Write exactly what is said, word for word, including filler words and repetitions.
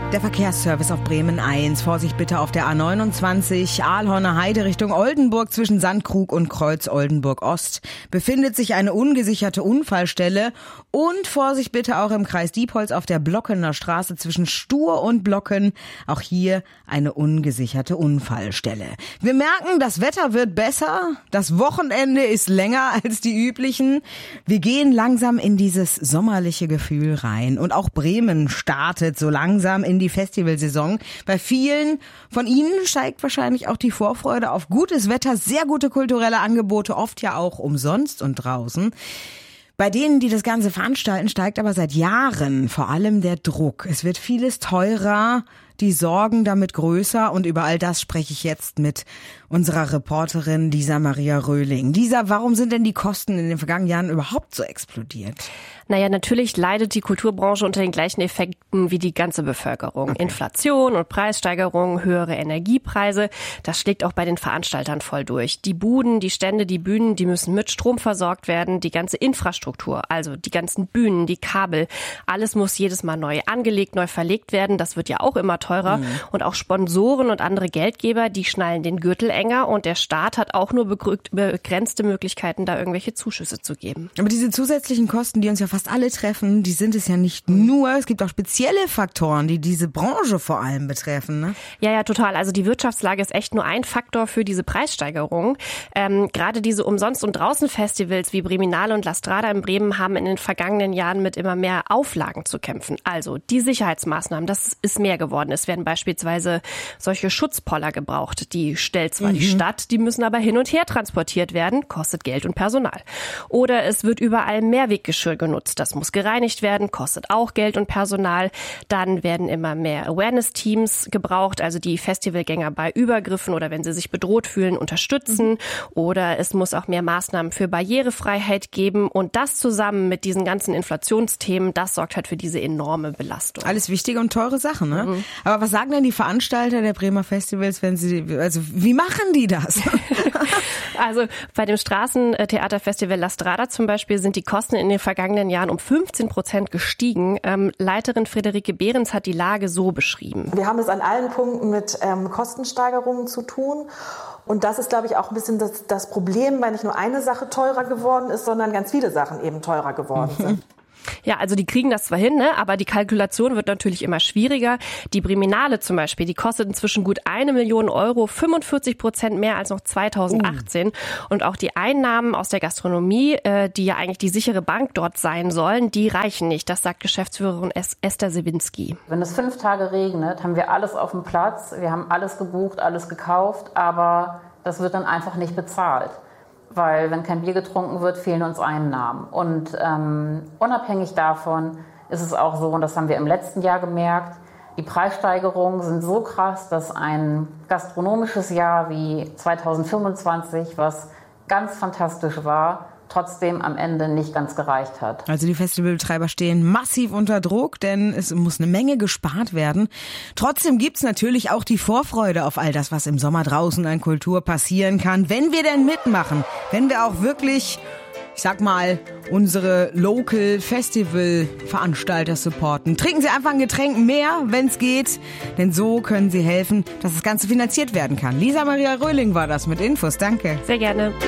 Der Verkehrsservice auf Bremen eins. Vorsicht bitte auf der A neunundzwanzig Aalhorner Heide Richtung Oldenburg zwischen Sandkrug und Kreuz Oldenburg Ost. Befindet sich eine ungesicherte Unfallstelle. Und Vorsicht bitte auch im Kreis Diepholz auf der Blockener Straße zwischen Stur und Blocken. Auch hier eine ungesicherte Unfallstelle. Wir merken, das Wetter wird besser. Das Wochenende ist länger als die üblichen. Wir gehen langsam in dieses sommerliche Gefühl rein. Und auch Bremen startet so langsam in die Festivalsaison. Bei vielen von Ihnen steigt wahrscheinlich auch die Vorfreude auf gutes Wetter, sehr gute kulturelle Angebote, oft ja auch umsonst und draußen. Bei denen, die das Ganze veranstalten, steigt aber seit Jahren vor allem der Druck. Es wird vieles teurer, die Sorgen damit größer und über all das spreche ich jetzt mit unserer Reporterin Lisa Maria Röhling. Lisa, warum sind denn die Kosten in den vergangenen Jahren überhaupt so explodiert? Naja, natürlich leidet die Kulturbranche unter den gleichen Effekten wie die ganze Bevölkerung. Okay. Inflation und Preissteigerungen, höhere Energiepreise, das schlägt auch bei den Veranstaltern voll durch. Die Buden, die Stände, die Bühnen, die müssen mit Strom versorgt werden. Die ganze Infrastruktur, also die ganzen Bühnen, die Kabel, alles muss jedes Mal neu angelegt, neu verlegt werden. Das wird ja auch immer teurer. Mhm. Und auch Sponsoren und andere Geldgeber, die schnallen den Gürtel enger. Und der Staat hat auch nur begrenzte Möglichkeiten, da irgendwelche Zuschüsse zu geben. Aber diese zusätzlichen Kosten, die uns ja fast alle treffen, die sind es ja nicht nur. Es gibt auch spezielle Faktoren, die diese Branche vor allem betreffen. Ne? Ja, ja, total. Also die Wirtschaftslage ist echt nur ein Faktor für diese Preissteigerung. Ähm, gerade diese Umsonst- und Draußen-Festivals wie Breminale und La Strada in Bremen haben in den vergangenen Jahren mit immer mehr Auflagen zu kämpfen. Also die Sicherheitsmaßnahmen, das ist mehr geworden. Es werden beispielsweise solche Schutzpoller gebraucht. Die stellt zwar mhm. die Stadt, die müssen aber hin und her transportiert werden, kostet Geld und Personal. Oder es wird überall Mehrweggeschirr genutzt. Das muss gereinigt werden, kostet auch Geld und Personal. Dann werden immer mehr Awareness-Teams gebraucht, also die Festivalgänger bei Übergriffen oder wenn sie sich bedroht fühlen, unterstützen. Mhm. Oder es muss auch mehr Maßnahmen für Barrierefreiheit geben. Und das zusammen mit diesen ganzen Inflationsthemen, das sorgt halt für diese enorme Belastung. Alles wichtige und teure Sachen, ne? Mhm. Aber was sagen denn die Veranstalter der Bremer Festivals, wenn sie, also wie machen die das? Also bei dem Straßentheaterfestival La Strada zum Beispiel sind die Kosten in den vergangenen Jahren um fünfzehn Prozent gestiegen. Ähm, Leiterin Friederike Behrens hat die Lage so beschrieben. Wir haben es an allen Punkten mit ähm, Kostensteigerungen zu tun. Und das ist, glaube ich, auch ein bisschen das, das Problem, weil nicht nur eine Sache teurer geworden ist, sondern ganz viele Sachen eben teurer geworden mhm. sind. Ja, also die kriegen das zwar hin, ne, aber die Kalkulation wird natürlich immer schwieriger. Die Breminale zum Beispiel, die kostet inzwischen gut eine Million Euro, fünfundvierzig Prozent mehr als noch zweitausendachtzehn. Uh. Und auch die Einnahmen aus der Gastronomie, äh, die ja eigentlich die sichere Bank dort sein sollen, die reichen nicht. Das sagt Geschäftsführerin Esther Sewinski. Wenn es fünf Tage regnet, haben wir alles auf dem Platz. Wir haben alles gebucht, alles gekauft, aber das wird dann einfach nicht bezahlt. Weil wenn kein Bier getrunken wird, fehlen uns Einnahmen. Und ähm, unabhängig davon ist es auch so, und das haben wir im letzten Jahr gemerkt, die Preissteigerungen sind so krass, dass ein gastronomisches Jahr wie zweitausendfünfundzwanzig, was ganz fantastisch war, trotzdem am Ende nicht ganz gereicht hat. Also die Festivalbetreiber stehen massiv unter Druck, denn es muss eine Menge gespart werden. Trotzdem gibt's natürlich auch die Vorfreude auf all das, was im Sommer draußen an Kultur passieren kann, wenn wir denn mitmachen, wenn wir auch wirklich, ich sag mal, unsere Local Festival Veranstalter supporten. Trinken Sie einfach ein Getränk mehr, wenn es geht, denn so können Sie helfen, dass das Ganze finanziert werden kann. Lisa Maria Röhling war das mit Infos. Danke. Sehr gerne.